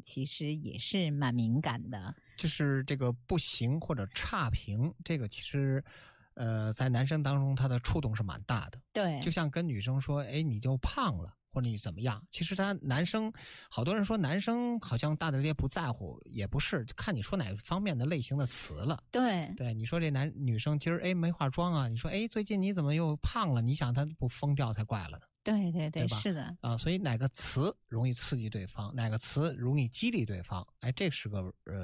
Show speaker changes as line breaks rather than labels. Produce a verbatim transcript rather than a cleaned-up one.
其实也是蛮敏感的。
就是这个不行或者差评，这个其实呃在男生当中他的触动是蛮大的。
对，
就像跟女生说，哎，你就胖了或者你怎么样，其实他男生好多人说男生好像大大咧咧不在乎，也不是，看你说哪方面的类型的词了。
对
对，你说这男女生今儿哎没化妆啊，你说哎最近你怎么又胖了，你想他不疯掉才怪了呢。
对对 对,
对吧？
是的
啊，所以哪个词容易刺激对方，哪个词容易激励对方，哎，这是个呃